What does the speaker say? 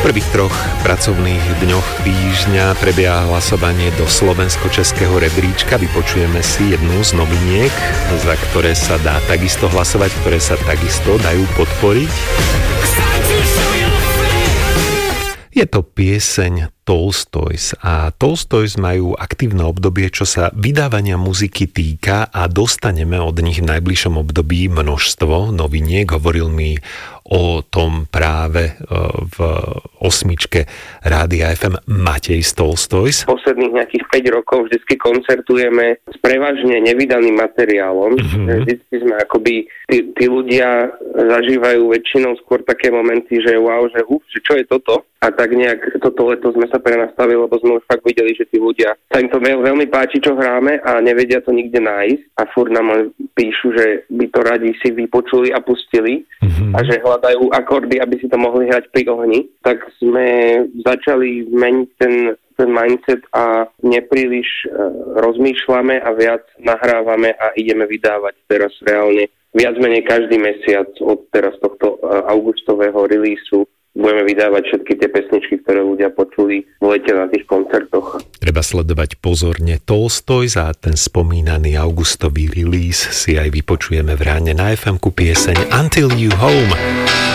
prvých 3 pracovných dňoch týždňa prebieha hlasovanie do slovensko-českého rebríčka. Vypočujeme si jednu z noviniek, za ktoré sa dá takisto hlasovať, ktoré sa takisto dajú podporiť. Je to pieseň Tolstoys a Tolstoys majú aktívne obdobie, čo sa vydávania muziky týka a dostaneme od nich v najbližšom období množstvo noviniek. Hovoril mi o tom práve v 8 Rádia FM Matej z Tolstoys. Posledných nejakých 5 rokov vždycky koncertujeme s prevažne nevydaným materiálom. Vždycky sme akoby, tí ľudia zažívajú väčšinou skôr také momenty, že wow, že čo je toto? A tak nejak toto leto sme sa prenastavili, lebo sme už fakt videli, že tí ľudia sa im to veľmi páči, čo hráme a nevedia to nikde nájsť a furt nám píšu, že by to radi si vypočuli a pustili a že hľadajú akordy, aby si to mohli hrať pri ohni. Tak sme začali meniť ten mindset a nepríliš rozmýšľame a viac nahrávame a ideme vydávať teraz reálne viac menej každý mesiac od teraz tohto augustového releaseu. Budeme vydávať všetky tie pesničky, ktoré ľudia počuli v lete na tých koncertoch. Treba sledovať pozorne Tolstoys a ten spomínaný augustový release si aj vypočujeme v ráne na FM-ku pieseň Until You Home.